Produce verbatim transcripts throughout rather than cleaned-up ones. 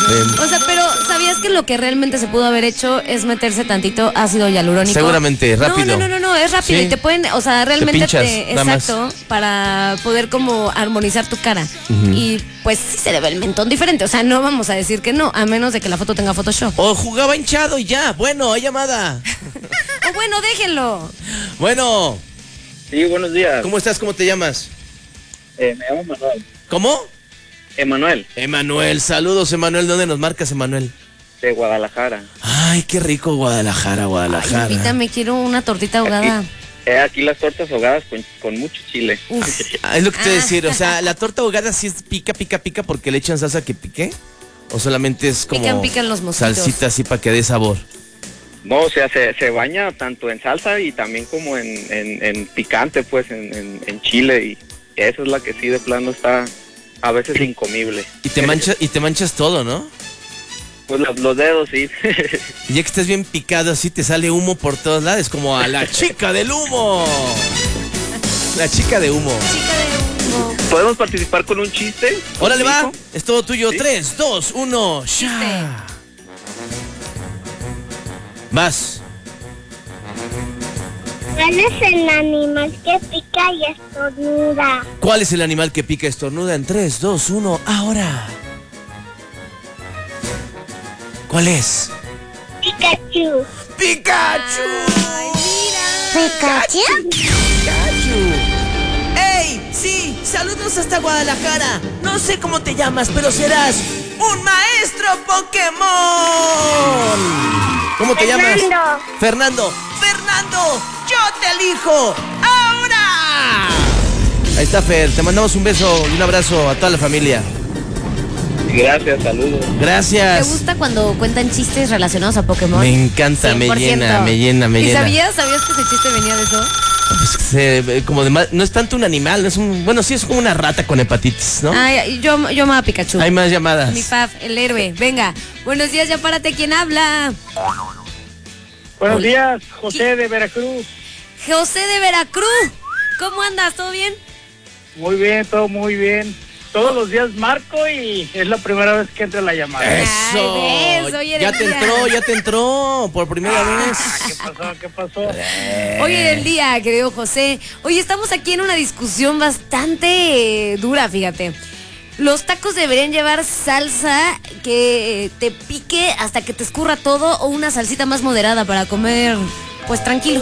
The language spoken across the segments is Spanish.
Eh, O sea, pero ¿sabías que lo que realmente se pudo haber hecho es meterse tantito ácido hialurónico? Seguramente, rápido. No, no, no, no, no, es rápido Sí. y te pueden, o sea, realmente Te pinchas, te- nada más. exacto, para poder como armonizar tu cara. Y pues sí se le ve el mentón diferente, o sea, no vamos a decir que no, a menos de que la foto tenga Photoshop. O jugaba hinchado y ya. Bueno, hay llamada. O bueno, déjenlo. Bueno, Sí, buenos días. ¿cómo estás? ¿Cómo te llamas? Eh, me llamo Manuel. ¿Cómo? Emanuel, Emanuel, saludos, Emanuel. ¿Dónde nos marcas, Emanuel? de Guadalajara. Ay, qué rico Guadalajara, Ay, Guadalajara. invítame, quiero una tortita ahogada. Aquí, eh, aquí las tortas ahogadas con, con mucho chile. Uf. Ah, es lo que te Ah. voy a decir, o sea, la torta ahogada sí es pica, pica, pica porque le echan salsa que pique. O solamente es como Pican, pican los mosquitos. salsita así para que dé sabor. No, o sea, se, se baña tanto en salsa y también como en, en, en picante, pues, en, en, en chile. Y esa es la que sí de plano está a veces incomible. Y te manchas, y te manchas todo, ¿no? Pues los, los dedos, sí. Y ya que estás bien picado así te sale humo por todos lados, como a la chica del humo. La chica de humo. Chica de humo. ¿Podemos participar con un chiste? Órale, va. ¿Conmigo? Es todo tuyo. ¿Sí? Tres, dos, uno. Ya. Vas. ¿Cuál es el animal que pica y estornuda? ¿Cuál es el animal que pica y estornuda? En tres, dos, uno, ahora. ¿Cuál es? Pikachu. ¡Pikachu! Ay, mira. ¿Pikachu? ¡Pikachu! ¡Ey! Sí, saludos hasta Guadalajara. No sé cómo te llamas, pero serás un maestro Pokémon. ¿Cómo te llamas? Fernando. Fernando. Fernando, yo te elijo ahora. Ahí está, Fer. Te mandamos un beso y un abrazo a toda la familia. Gracias, saludos. ¿Te Gracias. gusta cuando cuentan chistes relacionados a Pokémon? Me encanta, me cien por ciento. llena, me llena, me ¿Y llena. sabías, sabías que ese chiste venía de eso? Pues, se- como de ma- no es tanto un animal, es un, bueno, sí es como una rata con hepatitis, ¿no? Ay, yo, yo amaba a Pikachu. Hay más llamadas. Mi Fab, el héroe. Venga, buenos días, ya párate, ¿quién habla? Buenos días, José de Veracruz. José de Veracruz. ¿Cómo andas? ¿Todo bien? Muy bien, todo muy bien. Todos los días marco y es la primera vez que entra la llamada. Eso. Ay, ves, hoy era Ya el te día. entró, ya te entró por primera vez. ¿Qué pasó? ¿Qué pasó? Hoy era el día, querido José. Hoy estamos aquí en una discusión bastante eh, dura, fíjate. Los tacos deberían llevar salsa que eh, te pique hasta que te escurra todo o una salsita más moderada para comer, pues tranquilo.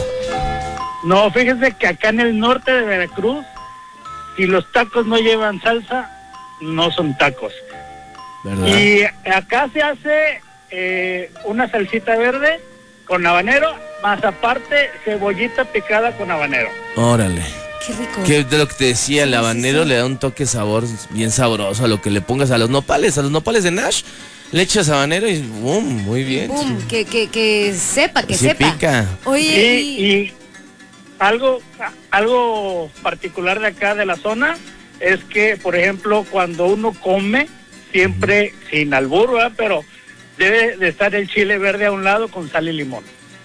No, fíjense que acá en el norte de Veracruz, si los tacos no llevan salsa, no son tacos. ¿Verdad? Y acá se hace eh, una salsita verde con habanero, más aparte cebollita picada con habanero. Órale. Qué rico. Que de lo que te decía, el Sí, sí, habanero sí. le da un toque sabor bien sabroso a lo que le pongas a los nopales, a los nopales de Nash. Le echas habanero y boom, muy bien. Boom, que, que, que sepa, que Sí sepa. pica. Oye, Y, y... y algo, algo particular de acá de la zona es que, por ejemplo, cuando uno come, siempre sin albur, ¿verdad? Pero debe de estar el chile verde a un lado con sal y limón.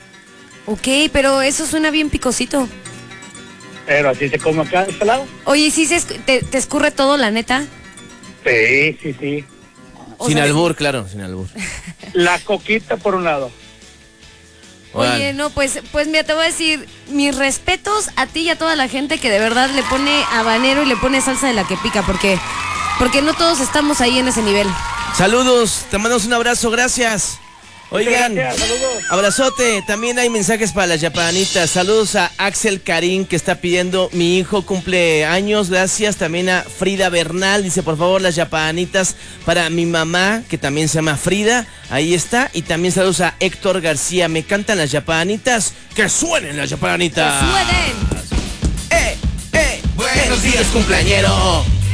Ok, pero eso suena bien picosito. Pero así se come acá de este lado. Oye, ¿sí se esc- te, te escurre todo, la neta? Sí, sí, sí. O Sin sea, albur, claro, sin albur. La coquita por un lado. Oye, Órale. no, pues, pues mira, te voy a decir, mis respetos a ti y a toda la gente que de verdad le pone habanero y le pone salsa de la que pica, porque, porque no todos estamos ahí en ese nivel. Saludos, te mandamos un abrazo, gracias. Oigan, Gracias, saludos. abrazote, también hay mensajes para las yapanitas. Saludos a Axel Karim que está pidiendo, mi hijo cumple años, gracias. También a Frida Bernal, dice por favor las yapanitas para mi mamá que también se llama Frida, ahí está. Y también saludos a Héctor García, me cantan las yapanitas, que suenen las yapanitas. ¡Suenen! ¡Eh, eh! Buenos días cumpleañero,